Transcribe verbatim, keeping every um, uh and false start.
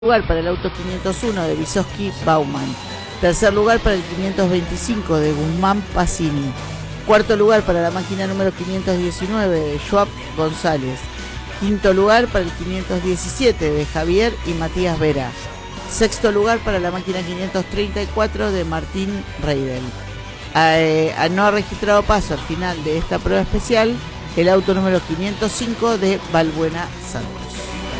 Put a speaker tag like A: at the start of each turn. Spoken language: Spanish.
A: Lugar para el auto quinientos uno de Vysotsky Bauman. Tercer lugar para el quinientos veinticinco de Guzmán Pacini. Cuarto lugar para la máquina número quinientos diecinueve de Schwab González. Quinto lugar para el quinientos diecisiete de Javier y Matías Vera. Sexto lugar para la máquina quinientos treinta y cuatro de Martín Reidel. Eh, no ha registrado paso al final de esta prueba especial el auto número quinientos cinco de Valbuena Santos.